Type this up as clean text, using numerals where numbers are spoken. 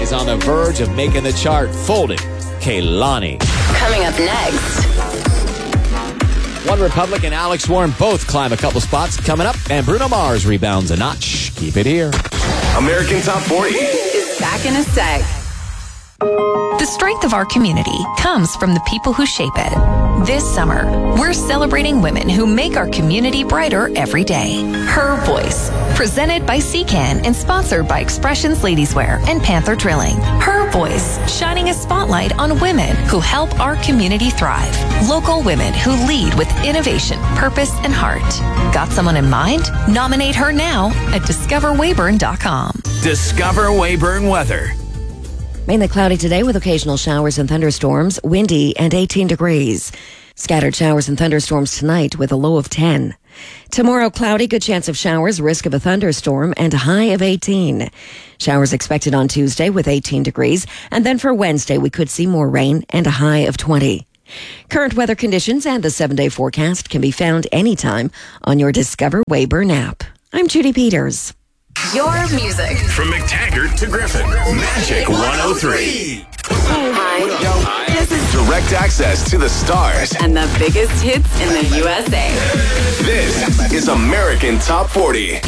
is on the verge of making the chart, folding Kehlani. Coming up next. One Republican, Alex Warren, both climb a couple spots coming up, and Bruno Mars rebounds a notch. Keep it here. American Top 40 is back in a sec. The strength of our community comes from the people who shape it. This summer, we're celebrating women who make our community brighter every day. Her Voice, presented by CCAN and sponsored by Expressions Ladieswear and Panther Drilling. Her Voice, shining a spotlight on women who help our community thrive. Local women who lead with innovation, purpose, and heart. Got someone in mind? Nominate her now at discoverwayburn.com. Discover Wayburn weather. Mainly cloudy today with occasional showers and thunderstorms, windy and 18 degrees. Scattered showers and thunderstorms tonight with a low of 10. Tomorrow, cloudy, good chance of showers, risk of a thunderstorm, and a high of 18. Showers expected on Tuesday with 18 degrees. And then for Wednesday, we could see more rain and a high of 20. Current weather conditions and the 7-day forecast can be found anytime on your Discover Wayburn app. I'm Judy Peters. Your music. from McTaggart to Griffin. Magic 103. Hi. This is Direct access to the stars. and the biggest hits in the USA. This is American Top 40.